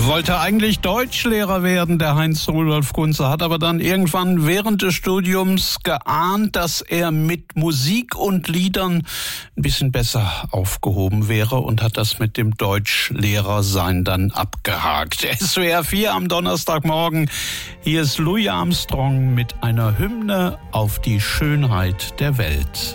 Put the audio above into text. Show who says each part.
Speaker 1: Wollte eigentlich Deutschlehrer werden, der Heinz-Rudolf Kunze, hat aber dann irgendwann während des Studiums geahnt, dass er mit Musik und Liedern ein bisschen besser aufgehoben wäre und hat das mit dem Deutschlehrersein dann abgehakt. SWR 4 am Donnerstagmorgen. Hier ist Louis Armstrong mit einer Hymne auf die Schönheit der Welt.